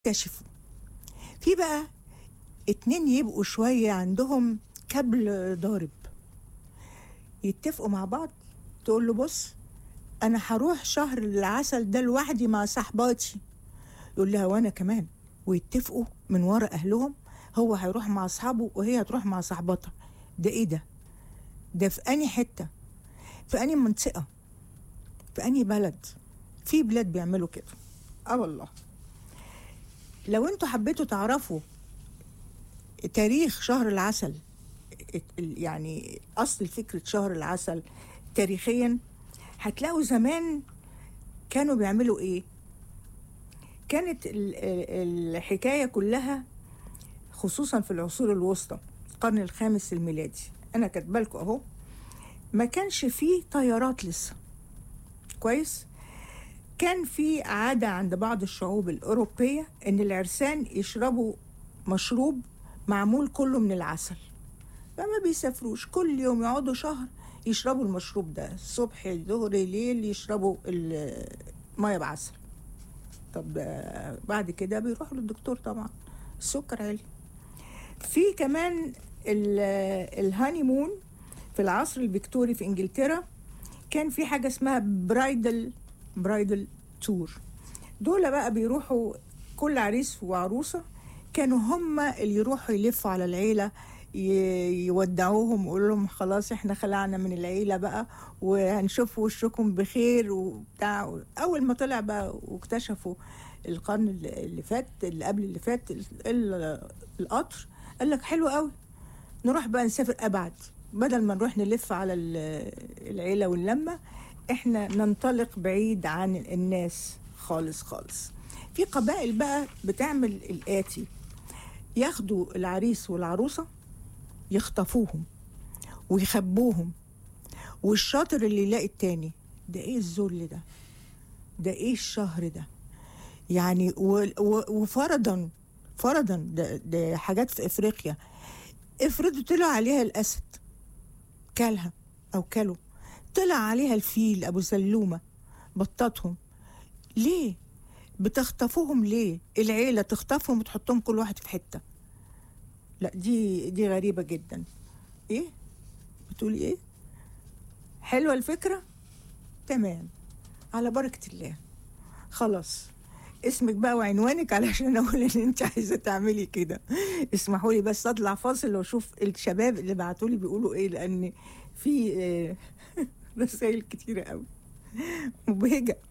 اكتشفوا في بقى اتنين يبقوا شوية عندهم كبل ضارب، يتفقوا مع بعض. تقول له بص انا هروح شهر العسل ده لوحدي مع صحباتي، يقول لها وانا كمان، ويتفقوا من ورا اهلهم. هو هيروح مع اصحابه وهي هتروح مع صحباتها. ده ايه ده؟ ده في اني حتة، في اني منطقة، في اني بلد؟ في بلاد بيعملوا كده. والله لو انتوا حبيتوا تعرفوا تاريخ شهر العسل، يعني اصل فكرة شهر العسل تاريخيا، هتلاقوا زمان كانوا بيعملوا ايه. كانت الحكاية كلها خصوصا في العصور الوسطى، القرن الخامس الميلادي، انا كاتبالكوا اهو، ما كانش فيه طيارات لسه. كويس. كان في عادة عند بعض الشعوب الأوروبية إن العرسان يشربوا مشروب معمول كله من العسل، فما بيسافروش، كل يوم يقعدوا شهر يشربوا المشروب ده، الصبح ظهر ليل يشربوا المية بعسل. طب بعد كده بيروحوا للدكتور طبعا، السكر عالي. في كمان الهانيمون في العصر الفيكتوري في انجلترا، كان في حاجة اسمها برايدل تور. دول بقى بيروحوا كل عريس وعروسة كانوا هم اللي يروحوا يلفوا على العيلة، يودعوهم ويقولوا لهم خلاص احنا خلعنا من العيلة بقى وهنشوف وشكم بخير وبتاع. اول ما طلع بقى واكتشفوا القرن اللي فات، اللي قبل اللي فات، القطر، قال لك حلو قوي، نروح بقى نسافر ابعد، بدل ما نروح نلف على العيلة واللمة، احنا ننطلق بعيد عن الناس خالص خالص. في قبائل بقى بتعمل الآتي: ياخدوا العريس والعروسة يخطفوهم ويخبوهم، والشاطر اللي يلاقي التاني. ده ايه الذل ده؟ ده ايه الشهر ده يعني؟ وفرضا ده حاجات في افريقيا، افرضوا طلع عليها الاسد كلها او كلوا، طلع عليها الفيل ابو سلومة بطتهم، ليه بتخطفوهم؟ ليه العيلة تخطفهم وتحطهم كل واحد في حتة؟ لا دي غريبة جدا. ايه بتقولي ايه؟ حلوة الفكرة؟ تمام، على بركة الله. خلاص، اسمك بقى وعنوانك علشان اقول ان انت عايزة تعملي كده. اسمحوا لي بس اطلع فاصل واشوف الشباب اللي بعتولي بيقولوا ايه، لان في رسائل كتيرة قوي مبهجة.